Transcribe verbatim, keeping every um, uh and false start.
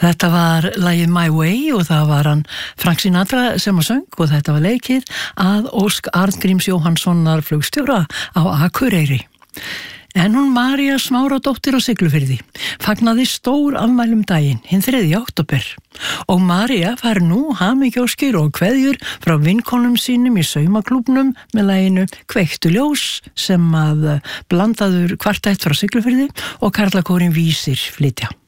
Þetta var lagið My Way og það var hann Frank Sinatra sem að söng og þetta var leikið að Ósk Arngríms Jóhannssonar flugstjóra á Akureyri. En hún María Smáradóttir á Siglufirði fagnaði stór afmælum daginn, hinn þriðja október. Og María fær nú hamingjóskir og kveðjur frá vinkonum sínum í saumaklúbnum með laginu Kveiktu ljós sem að blandaður kvartett frá Siglufirði og karlakórin Vísir flytja.